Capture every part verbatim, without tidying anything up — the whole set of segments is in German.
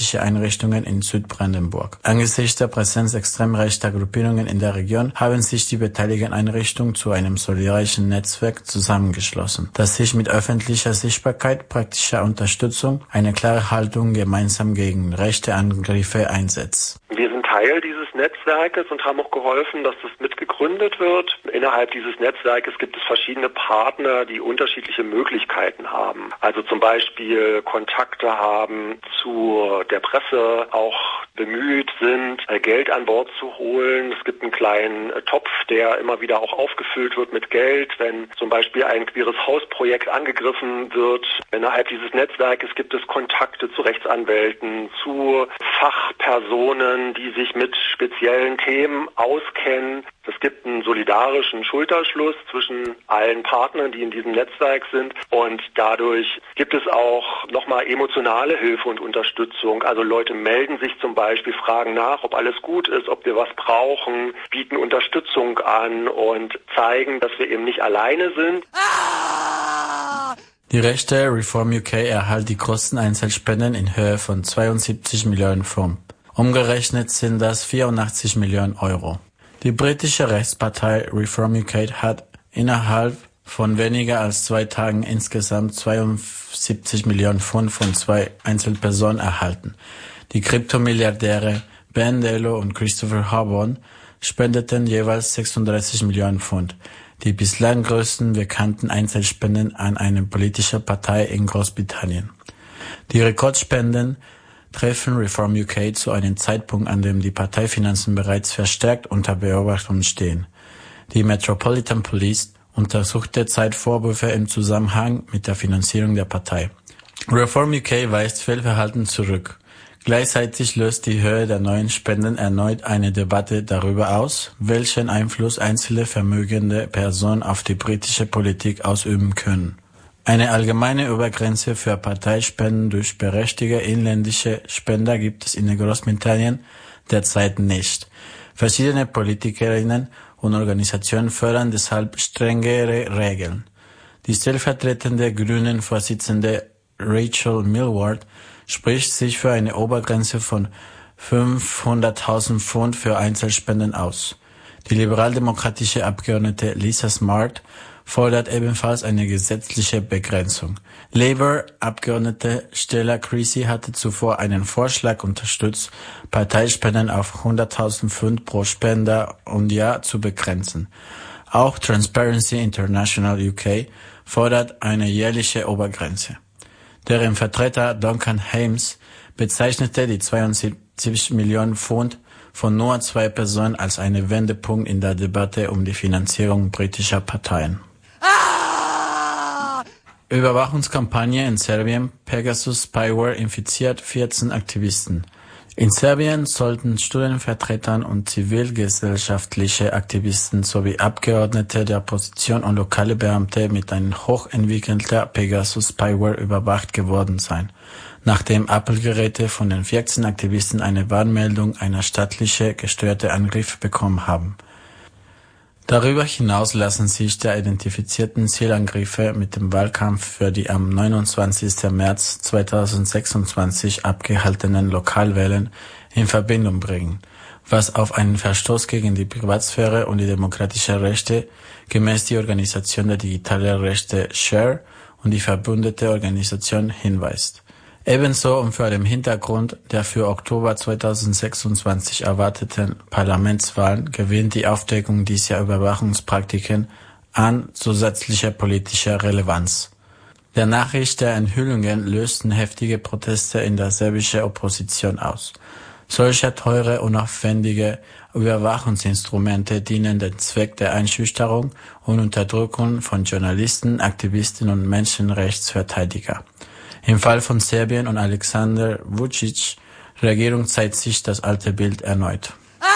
politische Einrichtungen in Südbrandenburg. Angesichts der Präsenz extrem rechter Gruppierungen in der Region haben sich die beteiligten Einrichtungen zu einem solidarischen Netzwerk zusammengeschlossen, das sich mit öffentlicher Sichtbarkeit, praktischer Unterstützung, eine klare Haltung gemeinsam gegen rechte Angriffe einsetzt. Wir sind Teil dieses Netzwerkes und haben auch geholfen, dass das mitgegründet wird. Innerhalb dieses Netzwerkes gibt es verschiedene Partner, die unterschiedliche Möglichkeiten haben. Also zum Beispiel Kontakte haben zu der Presse, auch bemüht sind, Geld an Bord zu holen. Es gibt einen kleinen Topf, der immer wieder auch aufgefüllt wird mit Geld, wenn zum Beispiel ein queeres Hausprojekt angegriffen wird. Innerhalb dieses Netzwerkes gibt es Kontakte zu Rechtsanwälten, zu Fachpersonen, die sich mit speziellen Themen auskennen. Es gibt einen solidarischen Schulterschluss zwischen allen Partnern, die in diesem Netzwerk sind, und dadurch gibt es auch nochmal emotionale Hilfe und Unterstützung. Also Leute melden sich zum Beispiel, fragen nach, ob alles gut ist, ob wir was brauchen, bieten Unterstützung an und zeigen, dass wir eben nicht alleine sind. Die rechte Reform U K erhält die größten Einzelspenden in Höhe von zweiundsiebzig Millionen Pfund. Umgerechnet sind das vierundachtzig Millionen Euro. Die britische Rechtspartei Reform U K hat innerhalb von weniger als zwei Tagen insgesamt zweiundsiebzig Millionen Pfund von zwei Einzelpersonen erhalten. Die Kryptomilliardäre Ben Dello und Christopher Hobon spendeten jeweils sechsunddreißig Millionen Pfund, die bislang größten bekannten Einzelspenden an eine politische Partei in Großbritannien. Die Rekordspenden treffen Reform U K zu einem Zeitpunkt, an dem die Parteifinanzen bereits verstärkt unter Beobachtung stehen. Die Metropolitan Police untersucht derzeit Vorwürfe im Zusammenhang mit der Finanzierung der Partei. Reform U K weist Fehlverhalten zurück. Gleichzeitig löst die Höhe der neuen Spenden erneut eine Debatte darüber aus, welchen Einfluss einzelne vermögende Personen auf die britische Politik ausüben können. Eine allgemeine Obergrenze für Parteispenden durch berechtigte inländische Spender gibt es in Großbritannien derzeit nicht. Verschiedene Politikerinnen und Organisationen fördern deshalb strengere Regeln. Die stellvertretende Grünen-Vorsitzende Rachel Millward spricht sich für eine Obergrenze von fünfhunderttausend Pfund für Einzelspenden aus. Die liberaldemokratische Abgeordnete Lisa Smart fordert ebenfalls eine gesetzliche Begrenzung. Labour-Abgeordnete Stella Creasy hatte zuvor einen Vorschlag unterstützt, Parteispenden auf hunderttausend Pfund pro Spender und Jahr zu begrenzen. Auch Transparency International U K fordert eine jährliche Obergrenze. Deren Vertreter Duncan Hames bezeichnete die zweiundsiebzig Millionen Pfund von nur zwei Personen als einen Wendepunkt in der Debatte um die Finanzierung britischer Parteien. Ah! Überwachungskampagne in Serbien. Pegasus Spyware infiziert vierzehn Aktivisten. In Serbien sollten Studienvertretern und zivilgesellschaftliche Aktivisten sowie Abgeordnete der Opposition und lokale Beamte mit einem hochentwickelter Pegasus Spyware überwacht geworden sein, nachdem Apple-Geräte von den vierzehn Aktivisten eine Warnmeldung einer staatlich gesteuerten Angriff bekommen haben. Darüber hinaus lassen sich die identifizierten Zielangriffe mit dem Wahlkampf für die am neunundzwanzigsten März zweitausendsechsundzwanzig abgehaltenen Lokalwahlen in Verbindung bringen, was auf einen Verstoß gegen die Privatsphäre und die demokratischen Rechte gemäß die Organisation der digitalen Rechte Share und die verbündete Organisation hinweist. Ebenso und vor dem Hintergrund der für Oktober zweitausendsechsundzwanzig erwarteten Parlamentswahlen gewinnt die Aufdeckung dieser Überwachungspraktiken an zusätzlicher politischer Relevanz. Der Nachricht der Enthüllungen lösten heftige Proteste in der serbischen Opposition aus. Solche teure und aufwendige Überwachungsinstrumente dienen dem Zweck der Einschüchterung und Unterdrückung von Journalisten, Aktivisten und Menschenrechtsverteidiger. Im Fall von Serbien und Alexander Vučić Regierung zeigt sich das alte Bild erneut.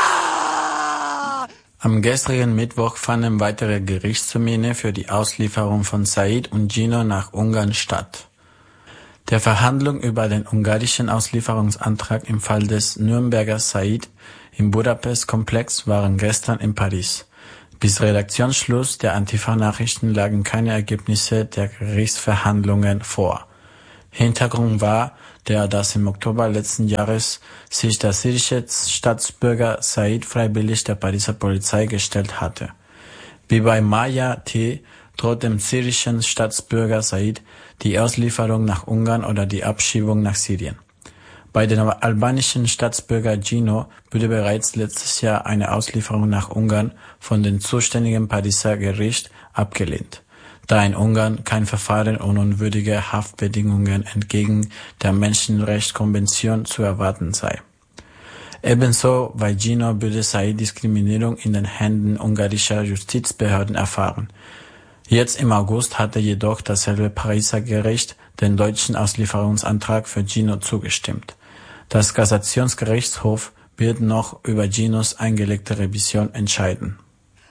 Ah! Am gestrigen Mittwoch fanden weitere Gerichtstermine für die Auslieferung von Said und Gino nach Ungarn statt. Der Verhandlung über den ungarischen Auslieferungsantrag im Fall des Nürnberger Said im Budapest-Komplex waren gestern in Paris. Bis Redaktionsschluss der Antifa-Nachrichten lagen keine Ergebnisse der Gerichtsverhandlungen vor. Hintergrund war der, dass im Oktober letzten Jahres sich der syrische Staatsbürger Said freiwillig der Pariser Polizei gestellt hatte. Wie bei Maya T. droht dem syrischen Staatsbürger Said die Auslieferung nach Ungarn oder die Abschiebung nach Syrien. Bei dem albanischen Staatsbürger Gino wurde bereits letztes Jahr eine Auslieferung nach Ungarn von dem zuständigen Pariser Gericht abgelehnt, da in Ungarn kein Verfahren und unwürdige Haftbedingungen entgegen der Menschenrechtskonvention zu erwarten sei. Ebenso bei Gino würde Said Diskriminierung in den Händen ungarischer Justizbehörden erfahren. Jetzt im August hatte jedoch dasselbe Pariser Gericht den deutschen Auslieferungsantrag für Gino zugestimmt. Das Kassationsgerichtshof wird noch über Ginos eingelegte Revision entscheiden.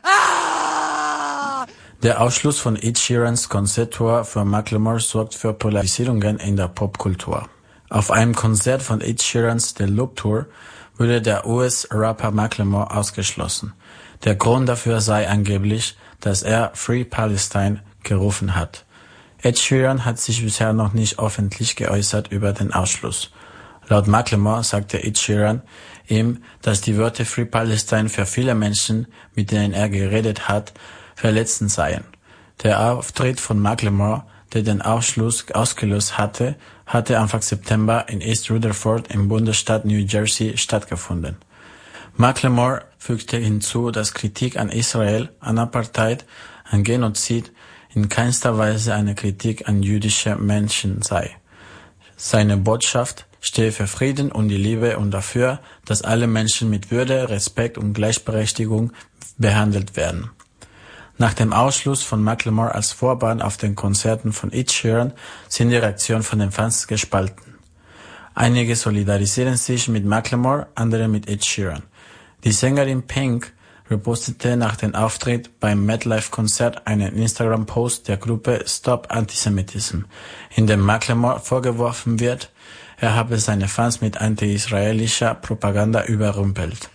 Der Ausschluss von Ed Sheerans Konzerttour für Macklemore sorgt für Polarisierungen in der Popkultur. Auf einem Konzert von Ed Sheerans The Loop Tour wurde der U S-Rapper Macklemore ausgeschlossen. Der Grund dafür sei angeblich, dass er Free Palestine gerufen hat. Ed Sheeran hat sich bisher noch nicht öffentlich geäußert über den Ausschluss. Laut Macklemore sagte Ed Sheeran ihm, dass die Wörter Free Palestine für viele Menschen, mit denen er geredet hat, verletzend seien. Der Auftritt von Macklemore, der den Ausschluss ausgelöst hatte, hatte Anfang September in East Rutherford im Bundesstaat New Jersey stattgefunden. Macklemore fügte hinzu, dass Kritik an Israel, an Apartheid, an Genozid in keinster Weise eine Kritik an jüdische Menschen sei. Seine Botschaft stehe für Frieden und die Liebe und dafür, dass alle Menschen mit Würde, Respekt und Gleichberechtigung behandelt werden. Nach dem Ausschluss von Macklemore als Vorband auf den Konzerten von Ed Sheeran sind die Reaktionen von den Fans gespalten. Einige solidarisieren sich mit Macklemore, andere mit Ed Sheeran. Die Sängerin Pink repostete nach dem Auftritt beim MetLife-Konzert einen Instagram-Post der Gruppe Stop Antisemitism, in dem Macklemore vorgeworfen wird, er habe seine Fans mit anti-israelischer Propaganda überrumpelt.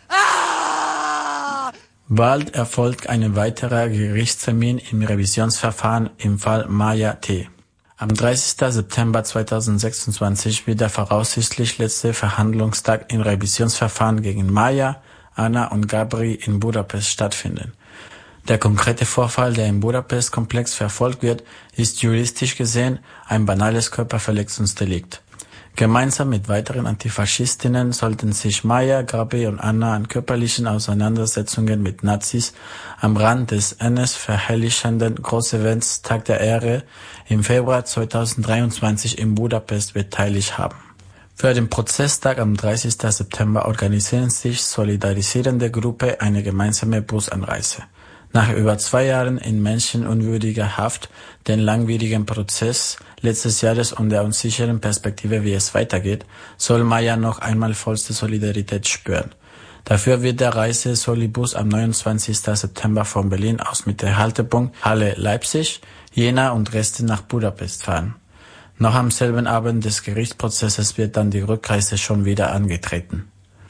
Ah! Bald erfolgt ein weiterer Gerichtstermin im Revisionsverfahren im Fall Maya T. Am dreißigsten September zweitausendsechsundzwanzig wird der voraussichtlich letzte Verhandlungstag im Revisionsverfahren gegen Maya, Anna und Gabri in Budapest stattfinden. Der konkrete Vorfall, der im Budapest-Komplex verfolgt wird, ist juristisch gesehen ein banales Körperverletzungsdelikt. Gemeinsam mit weiteren Antifaschistinnen sollten sich Maya, Gabri und Anna an körperlichen Auseinandersetzungen mit Nazis am Rand des N S-verherrlichenden Großevents Tag der Ehre im Februar zweitausenddreiundzwanzig in Budapest beteiligt haben. Für den Prozesstag am dreißigsten September organisieren sich solidarisierende Gruppe eine gemeinsame Busanreise. Nach über zwei Jahren in menschenunwürdiger Haft, den langwierigen Prozess letztes Jahres und der unsicheren Perspektive, wie es weitergeht, soll Maya noch einmal vollste Solidarität spüren. Dafür wird der Reise-Solibus am neunundzwanzigsten September von Berlin aus mit der Haltepunkt Halle Leipzig, Jena und Dresden nach Budapest fahren. Noch am selben Abend des Gerichtsprozesses wird dann die Rückreise schon wieder angetreten.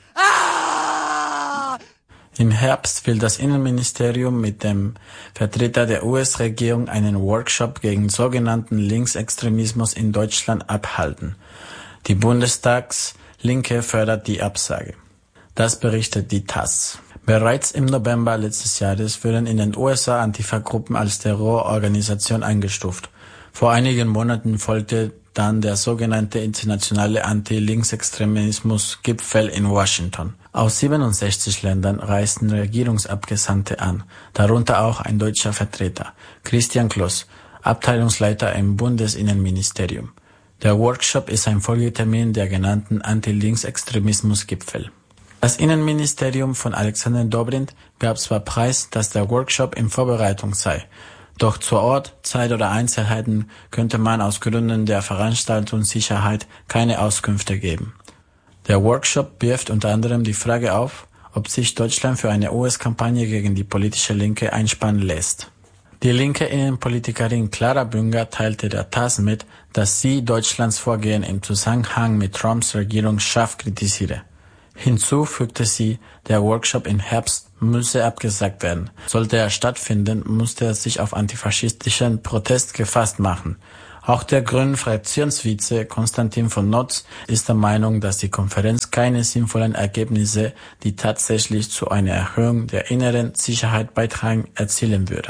Ah! Im Herbst will das Innenministerium mit dem Vertreter der U S-Regierung einen Workshop gegen sogenannten Linksextremismus in Deutschland abhalten. Die Bundestagslinke fördert die Absage. Das berichtet die Taz. Bereits im November letztes Jahres wurden in den U S A Antifa-Gruppen als Terrororganisation eingestuft. Vor einigen Monaten folgte dann der sogenannte internationale Anti-Linksextremismus-Gipfel in Washington. Aus siebenundsechzig Ländern reisten Regierungsabgesandte an, darunter auch ein deutscher Vertreter, Christian Kloss, Abteilungsleiter im Bundesinnenministerium. Der Workshop ist ein Folgetermin der genannten Anti-Linksextremismus-Gipfel. Das Innenministerium von Alexander Dobrindt gab zwar preis, dass der Workshop in Vorbereitung sei, doch zur Ort, Zeit oder Einzelheiten könnte man aus Gründen der Veranstaltungssicherheit keine Auskünfte geben. Der Workshop wirft unter anderem die Frage auf, ob sich Deutschland für eine U S-Kampagne gegen die politische Linke einspannen lässt. Die linke Innenpolitikerin Clara Bünger teilte der Taz mit, dass sie Deutschlands Vorgehen im Zusammenhang mit Trumps Regierung scharf kritisiere. Hinzu fügte sie, der Workshop im Herbst müsse abgesagt werden. Sollte er stattfinden, musste er sich auf antifaschistischen Protest gefasst machen. Auch der grünen Fraktionsvize Konstantin von Notz ist der Meinung, dass die Konferenz keine sinnvollen Ergebnisse, die tatsächlich zu einer Erhöhung der inneren Sicherheit beitragen, erzielen würde.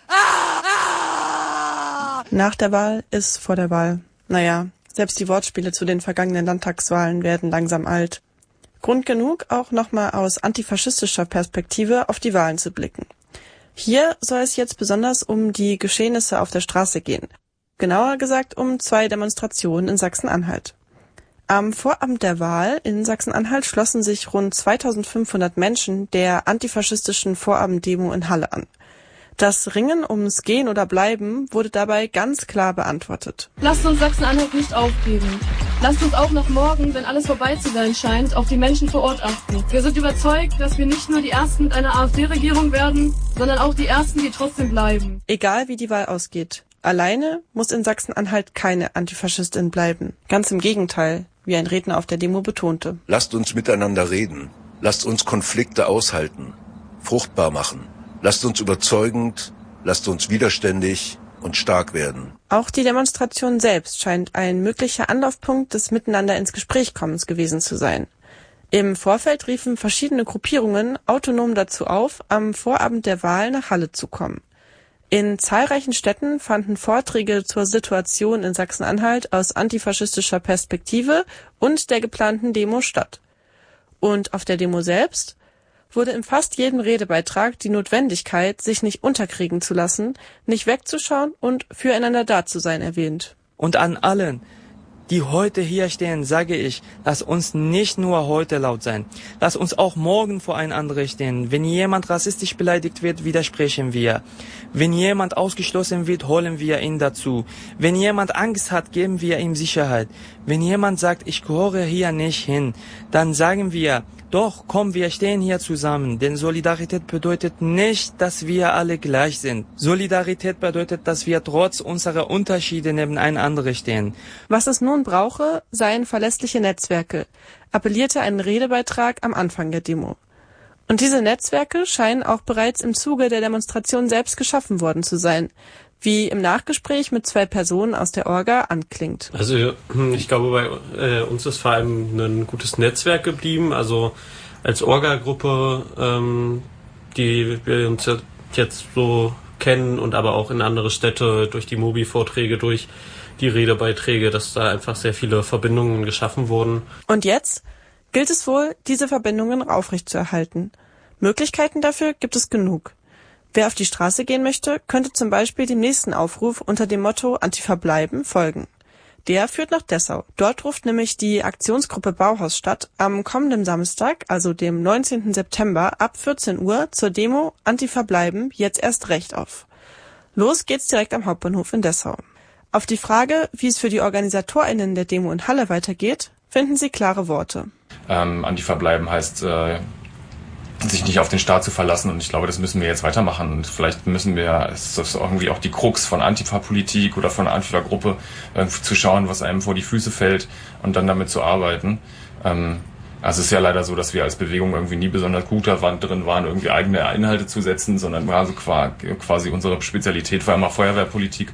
Nach der Wahl ist vor der Wahl. Naja, selbst die Wortspiele zu den vergangenen Landtagswahlen werden langsam alt. Grund genug, auch nochmal aus antifaschistischer Perspektive auf die Wahlen zu blicken. Hier soll es jetzt besonders um die Geschehnisse auf der Straße gehen. Genauer gesagt um zwei Demonstrationen in Sachsen-Anhalt. Am Vorabend der Wahl in Sachsen-Anhalt schlossen sich rund zweitausendfünfhundert Menschen der antifaschistischen Vorabenddemo in Halle an. Das Ringen ums Gehen oder Bleiben wurde dabei ganz klar beantwortet. Lasst uns Sachsen-Anhalt nicht aufgeben. Lasst uns auch noch morgen, wenn alles vorbei zu sein scheint, auf die Menschen vor Ort achten. Wir sind überzeugt, dass wir nicht nur die Ersten mit einer AfD-Regierung werden, sondern auch die Ersten, die trotzdem bleiben. Egal wie die Wahl ausgeht, alleine muss in Sachsen-Anhalt keine Antifaschistin bleiben. Ganz im Gegenteil, wie ein Redner auf der Demo betonte. Lasst uns miteinander reden. Lasst uns Konflikte aushalten, fruchtbar machen. Lasst uns überzeugend, lasst uns widerständig und stark werden. Auch die Demonstration selbst scheint ein möglicher Anlaufpunkt des Miteinander ins Gesprächkommens gewesen zu sein. Im Vorfeld riefen verschiedene Gruppierungen autonom dazu auf, am Vorabend der Wahl nach Halle zu kommen. In zahlreichen Städten fanden Vorträge zur Situation in Sachsen-Anhalt aus antifaschistischer Perspektive und der geplanten Demo statt. Und auf der Demo selbst wurde in fast jedem Redebeitrag die Notwendigkeit, sich nicht unterkriegen zu lassen, nicht wegzuschauen und füreinander da zu sein erwähnt. Und an allen, die heute hier stehen, sage ich, lass uns nicht nur heute laut sein. Lass uns auch morgen voreinander stehen. Wenn jemand rassistisch beleidigt wird, widersprechen wir. Wenn jemand ausgeschlossen wird, holen wir ihn dazu. Wenn jemand Angst hat, geben wir ihm Sicherheit. Wenn jemand sagt, ich gehöre hier nicht hin, dann sagen wir, doch, komm, wir stehen hier zusammen, denn Solidarität bedeutet nicht, dass wir alle gleich sind. Solidarität bedeutet, dass wir trotz unserer Unterschiede nebeneinander stehen. Was es nun brauche, seien verlässliche Netzwerke, appellierte ein Redebeitrag am Anfang der Demo. Und diese Netzwerke scheinen auch bereits im Zuge der Demonstration selbst geschaffen worden zu sein, wie im Nachgespräch mit zwei Personen aus der Orga anklingt. Also ich glaube, bei äh, uns ist vor allem ein gutes Netzwerk geblieben. Also als Orga-Gruppe, ähm, die wir uns jetzt so kennen und aber auch in andere Städte durch die Mobi-Vorträge, durch die Redebeiträge, dass da einfach sehr viele Verbindungen geschaffen wurden. Und jetzt gilt es wohl, diese Verbindungen aufrechtzuerhalten. Möglichkeiten dafür gibt es genug. Wer auf die Straße gehen möchte, könnte zum Beispiel dem nächsten Aufruf unter dem Motto Antifa bleiben folgen. Der führt nach Dessau. Dort ruft nämlich die Aktionsgruppe Bauhausstadt am kommenden Samstag, also dem neunzehnten September, ab vierzehn Uhr zur Demo Antifa bleiben jetzt erst recht auf. Los geht's direkt am Hauptbahnhof in Dessau. Auf die Frage, wie es für die OrganisatorInnen der Demo in Halle weitergeht, finden sie klare Worte. Ähm, Antifa bleiben heißt, äh, sich nicht auf den Staat zu verlassen, und ich glaube, das müssen wir jetzt weitermachen, und vielleicht müssen wir, es ist irgendwie auch die Krux von Antifa-Politik oder von einer Antifa-Gruppe, äh, zu schauen, was einem vor die Füße fällt und dann damit zu arbeiten. Ähm, also es ist ja leider so, dass wir als Bewegung irgendwie nie besonders gut drin waren, irgendwie eigene Inhalte zu setzen, sondern also quasi unsere Spezialität war immer Feuerwehrpolitik.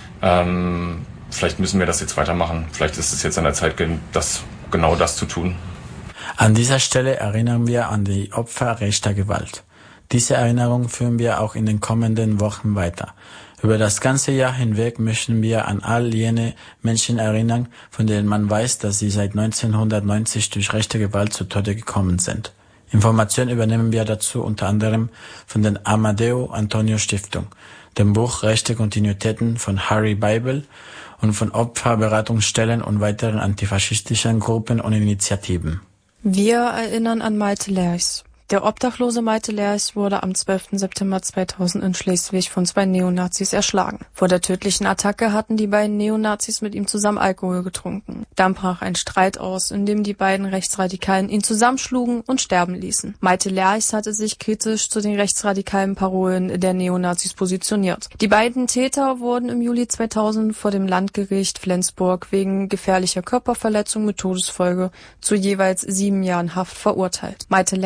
Ähm, vielleicht müssen wir das jetzt weitermachen. Vielleicht ist es jetzt an der Zeit, das, genau das zu tun. An dieser Stelle erinnern wir an die Opfer rechter Gewalt. Diese Erinnerung führen wir auch in den kommenden Wochen weiter. Über das ganze Jahr hinweg möchten wir an all jene Menschen erinnern, von denen man weiß, dass sie seit neunzehnhundertneunzig durch rechte Gewalt zu Tode gekommen sind. Informationen übernehmen wir dazu unter anderem von der Amadeo Antonio Stiftung, dem Buch Rechte Kontinuitäten von Harry Beibel und von Opferberatungsstellen und weiteren antifaschistischen Gruppen und Initiativen. Wir erinnern an Malte Lerchs. Der obdachlose Malte Lerchs wurde am zwölften September zweitausend in Schleswig von zwei Neonazis erschlagen. Vor der tödlichen Attacke hatten die beiden Neonazis mit ihm zusammen Alkohol getrunken. Dann brach ein Streit aus, in dem die beiden Rechtsradikalen ihn zusammenschlugen und sterben ließen. Malte Lerchs hatte sich kritisch zu den rechtsradikalen Parolen der Neonazis positioniert. Die beiden Täter wurden im Juli zweitausend vor dem Landgericht Flensburg wegen gefährlicher Körperverletzung mit Todesfolge zu jeweils sieben Jahren Haft verurteilt. Malte Lerchs ist als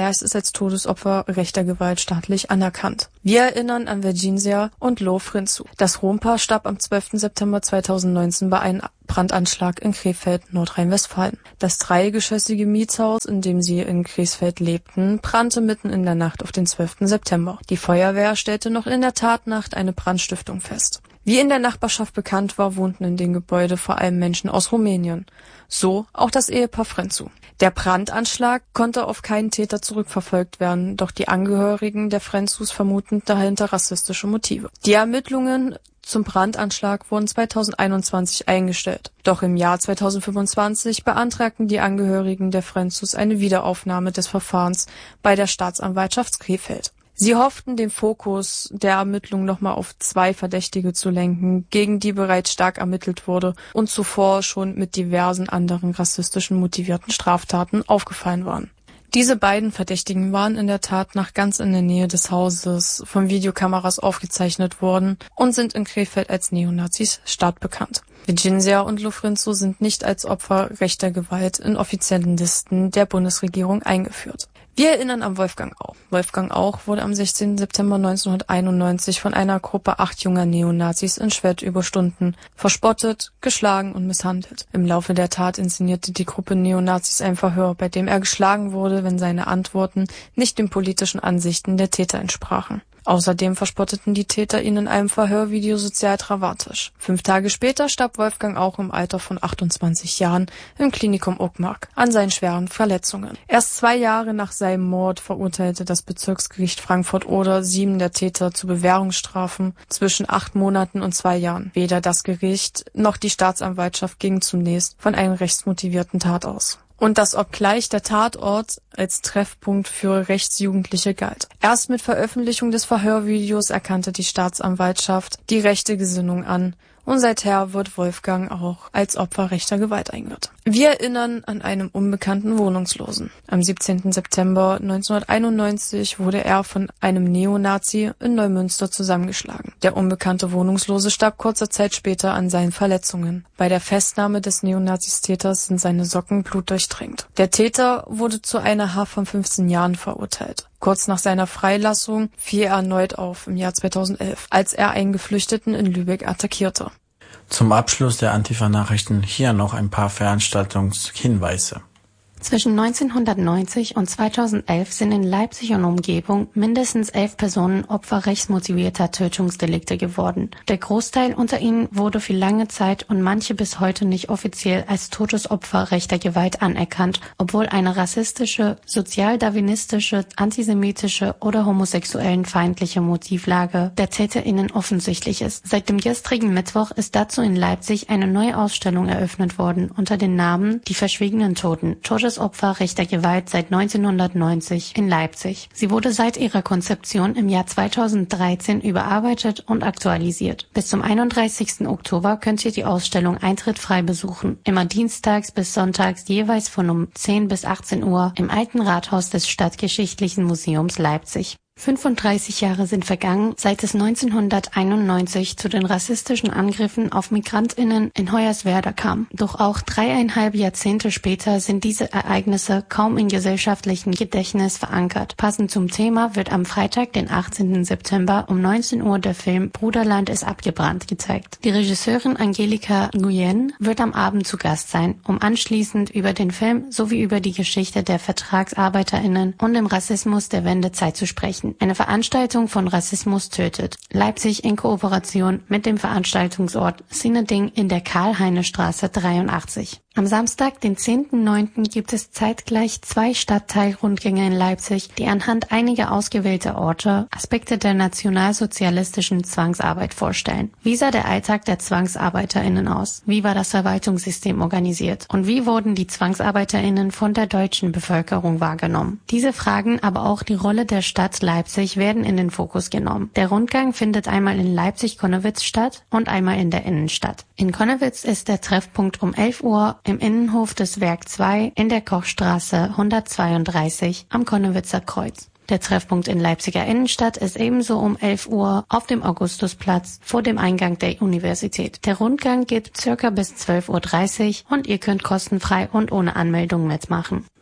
als Todesopfer rechter Gewalt staatlich anerkannt. Wir erinnern an Virginia und Lo Frinzu. Das Rompaar starb am zwölften September zweitausendneunzehn bei einem Brandanschlag in Krefeld, Nordrhein-Westfalen. Das dreigeschossige Mietshaus, in dem sie in Krefeld lebten, brannte mitten in der Nacht auf den zwölften September. Die Feuerwehr stellte noch in der Tatnacht eine Brandstiftung fest. Wie in der Nachbarschaft bekannt war, wohnten in dem Gebäude vor allem Menschen aus Rumänien. So auch das Ehepaar Frenzu. Der Brandanschlag konnte auf keinen Täter zurückverfolgt werden, doch die Angehörigen der Frenzus vermuten dahinter rassistische Motive. Die Ermittlungen zum Brandanschlag wurden zweitausendeinundzwanzig eingestellt. Doch im Jahr zweitausendfünfundzwanzig beantragten die Angehörigen der Frenzus eine Wiederaufnahme des Verfahrens bei der Staatsanwaltschaft Krefeld. Sie hofften, den Fokus der Ermittlung nochmal auf zwei Verdächtige zu lenken, gegen die bereits stark ermittelt wurde und zuvor schon mit diversen anderen rassistischen motivierten Straftaten aufgefallen waren. Diese beiden Verdächtigen waren in der Tat nach ganz in der Nähe des Hauses von Videokameras aufgezeichnet worden und sind in Krefeld als Neonazis stadtbekannt. Virginia und Lo Frinzu sind nicht als Opfer rechter Gewalt in offiziellen Listen der Bundesregierung eingeführt. Wir erinnern an Wolfgang Auch. Wolfgang Auch wurde am sechzehnten September neunzehnhunderteinundneunzig von einer Gruppe acht junger Neonazis in Schwedt über Stunden verspottet, geschlagen und misshandelt. Im Laufe der Tat inszenierte die Gruppe Neonazis ein Verhör, bei dem er geschlagen wurde, wenn seine Antworten nicht den politischen Ansichten der Täter entsprachen. Außerdem verspotteten die Täter ihn in einem Verhörvideo sozial dramatisch. Fünf Tage später starb Wolfgang Auch im Alter von achtundzwanzig Jahren im Klinikum Uckermark an seinen schweren Verletzungen. Erst zwei Jahre nach seinem Mord verurteilte das Bezirksgericht Frankfurt-Oder sieben der Täter zu Bewährungsstrafen zwischen acht Monaten und zwei Jahren. Weder das Gericht noch die Staatsanwaltschaft ging zunächst von einem rechtsmotivierten Tat aus. Und das obgleich der Tatort als Treffpunkt für Rechtsjugendliche galt. Erst mit Veröffentlichung des Verhörvideos erkannte die Staatsanwaltschaft die rechte Gesinnung an und seither wird Wolfgang auch als Opfer rechter Gewalt eingeordnet. Wir erinnern an einen unbekannten Wohnungslosen. Am siebzehnten September neunzehnhunderteinundneunzig wurde er von einem Neonazi in Neumünster zusammengeschlagen. Der unbekannte Wohnungslose starb kurze Zeit später an seinen Verletzungen. Bei der Festnahme des Neonazis-Täters sind seine Socken blutdurchtränkt. Der Täter wurde zu einer Haft von fünfzehn Jahren verurteilt. Kurz nach seiner Freilassung fiel er erneut auf im Jahr zweitausendelf, als er einen Geflüchteten in Lübeck attackierte. Zum Abschluss der Antifa-Nachrichten hier noch ein paar Veranstaltungshinweise. Zwischen neunzehnhundertneunzig und zweitausendelf sind in Leipzig und Umgebung mindestens elf Personen Opfer rechtsmotivierter Tötungsdelikte geworden. Der Großteil unter ihnen wurde für lange Zeit und manche bis heute nicht offiziell als Todesopfer rechter Gewalt anerkannt, obwohl eine rassistische, sozialdarwinistische, antisemitische oder homosexuellen feindliche Motivlage der TäterInnen offensichtlich ist. Seit dem gestrigen Mittwoch ist dazu in Leipzig eine neue Ausstellung eröffnet worden unter dem Namen Die verschwiegenen Toten. Todesopfer rechter Gewalt seit neunzehnhundertneunzig in Leipzig. Sie wurde seit ihrer Konzeption im Jahr zweitausenddreizehn überarbeitet und aktualisiert. Bis zum einunddreißigsten Oktober könnt ihr die Ausstellung eintrittfrei besuchen. Immer dienstags bis sonntags jeweils von um zehn bis achtzehn Uhr im Alten Rathaus des Stadtgeschichtlichen Museums Leipzig. fünfunddreißig Jahre sind vergangen, seit es neunzehnhunderteinundneunzig zu den rassistischen Angriffen auf MigrantInnen in Hoyerswerda kam. Doch auch dreieinhalb Jahrzehnte später sind diese Ereignisse kaum im gesellschaftlichen Gedächtnis verankert. Passend zum Thema wird am Freitag, den achtzehnten September um neunzehn Uhr der Film Bruderland ist abgebrannt gezeigt. Die Regisseurin Angelika Nguyen wird am Abend zu Gast sein, um anschließend über den Film sowie über die Geschichte der VertragsarbeiterInnen und dem Rassismus der Wendezeit zu sprechen. Eine Veranstaltung von Rassismus tötet. Leipzig in Kooperation mit dem Veranstaltungsort Sineding in der Karl-Heine-Straße dreiundachtzig. Am Samstag, den zehnten neunten gibt es zeitgleich zwei Stadtteilrundgänge in Leipzig, die anhand einiger ausgewählter Orte Aspekte der nationalsozialistischen Zwangsarbeit vorstellen. Wie sah der Alltag der ZwangsarbeiterInnen aus? Wie war das Verwaltungssystem organisiert? Und wie wurden die ZwangsarbeiterInnen von der deutschen Bevölkerung wahrgenommen? Diese Fragen, aber auch die Rolle der Stadt Leipzig werden in den Fokus genommen. Der Rundgang findet einmal in Leipzig-Konnewitz statt und einmal in der Innenstadt. In Konnewitz ist der Treffpunkt um elf Uhr im Innenhof des Werk zwei in der Kochstraße hundertzweiunddreißig am Konnewitzer Kreuz. Der Treffpunkt in Leipziger Innenstadt ist ebenso um elf Uhr auf dem Augustusplatz vor dem Eingang der Universität. Der Rundgang geht circa bis zwölf Uhr dreißig und ihr könnt kostenfrei und ohne Anmeldung mitmachen.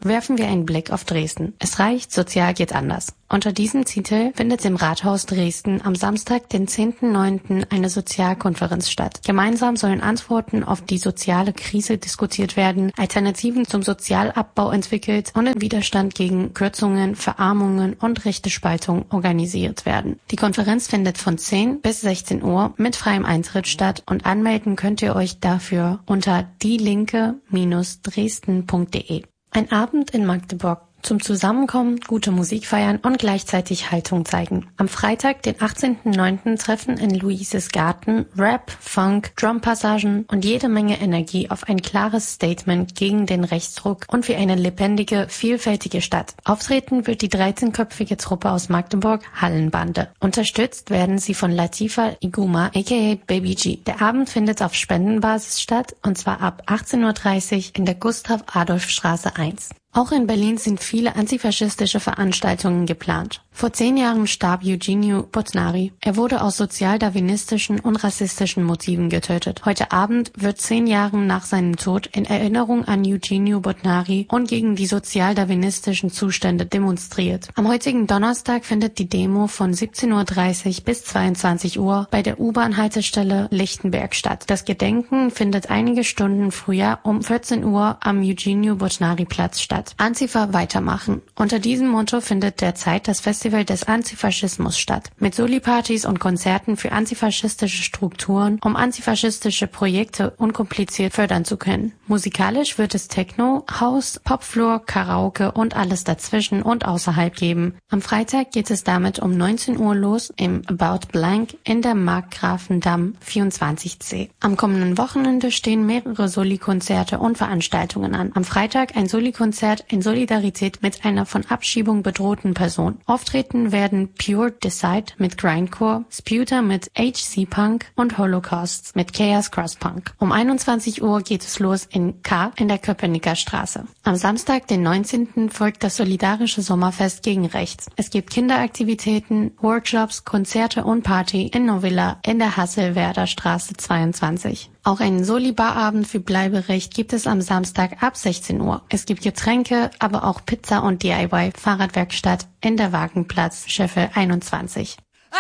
werfen wir einen Blick auf Dresden. Es reicht, sozial geht anders. Unter diesem Titel findet im Rathaus Dresden am Samstag, den zehnten neunten eine Sozialkonferenz statt. Gemeinsam sollen Antworten auf die soziale Krise diskutiert werden, Alternativen zum Sozialabbau entwickelt und im Widerstand gegen Kürzungen, Verarmungen und Rechtespaltung organisiert werden. Die Konferenz findet von zehn bis sechzehn Uhr mit freiem Eintritt statt und anmelden könnt ihr euch dafür unter die linke Bindestrich dresden punkt de. Ein Abend in Magdeburg. Zum Zusammenkommen, gute Musik feiern und gleichzeitig Haltung zeigen. Am Freitag, den achtzehnten neunten treffen in Luises Garten Rap, Funk, Drumpassagen und jede Menge Energie auf ein klares Statement gegen den Rechtsruck und für eine lebendige, vielfältige Stadt. Auftreten wird die dreizehnköpfige Truppe aus Magdeburg, Hallenbande. Unterstützt werden sie von Latifa Iguma aka Baby G. Der Abend findet auf Spendenbasis statt und zwar ab achtzehn Uhr dreißig in der Gustav-Adolf-Straße eins. Auch in Berlin sind viele antifaschistische Veranstaltungen geplant. Vor zehn Jahren starb Eugenio Botnari. Er wurde aus sozialdarwinistischen und rassistischen Motiven getötet. Heute Abend wird zehn Jahre nach seinem Tod in Erinnerung an Eugenio Botnari und gegen die sozialdarwinistischen Zustände demonstriert. Am heutigen Donnerstag findet die Demo von siebzehn Uhr dreißig bis zweiundzwanzig Uhr bei der U-Bahn-Haltestelle Lichtenberg statt. Das Gedenken findet einige Stunden früher um vierzehn Uhr am Eugenio Botnari-Platz statt. Antifa weitermachen. Unter diesem Motto findet derzeit das Festival des Antifaschismus statt. Mit Soli-Partys und Konzerten für antifaschistische Strukturen, um antifaschistische Projekte unkompliziert fördern zu können. Musikalisch wird es Techno, House, Popfloor, Karaoke und alles dazwischen und außerhalb geben. Am Freitag geht es damit um neunzehn Uhr los im About Blank in der Markgrafendamm vierundzwanzig C. Am kommenden Wochenende stehen mehrere Soli-Konzerte und Veranstaltungen an. Am Freitag ein Soli-Konzert in Solidarität mit einer von Abschiebung bedrohten Person. Auftreten werden Pure Decide mit Grindcore, Sputer mit H C Punk und Holocausts mit Chaos Cross Punk. Um einundzwanzig Uhr geht es los in K in der Köpenicker Straße. Am Samstag, den neunzehnten folgt das solidarische Sommerfest gegen Rechts. Es gibt Kinderaktivitäten, Workshops, Konzerte und Party in Novilla in der Hasselwerder Straße zweiundzwanzig. Auch einen Soli-Bar-Abend für Bleiberecht gibt es am Samstag ab sechzehn Uhr. Es gibt Getränke, aber auch Pizza und D I Y-Fahrradwerkstatt in der Wagenplatz Scheffel einundzwanzig.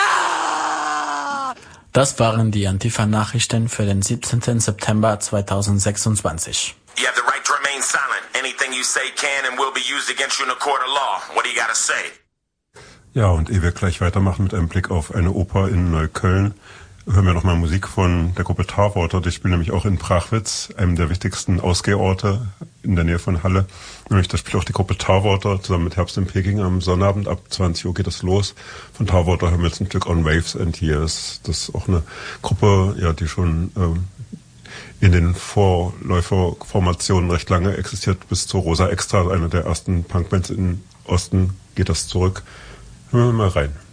Das waren die Antifa-Nachrichten für den siebzehnten September zweitausendsechsundzwanzig. You have the right to remain silent. Anything you say can and will be used against you in a court of law. What do you gotta say? Ja, und ehe wir gleich weitermachen mit einem Blick auf eine Oper in Neukölln, hören wir nochmal Musik von der Gruppe Tarwater. Die spielen nämlich auch in Prachwitz, einem der wichtigsten Ausgehorte in der Nähe von Halle. Nämlich da spielt auch die Gruppe Tarwater zusammen mit Herbst in Peking am Sonnabend. Ab zwanzig Uhr geht das los. Von Tarwater hören wir jetzt ein Stück On Waves and Years. Das ist auch eine Gruppe, ja, die schon ähm, in den Vorläuferformationen recht lange existiert. Bis zur Rosa Extra, einer der ersten Punkbands im Osten, geht das zurück. Hören wir mal rein.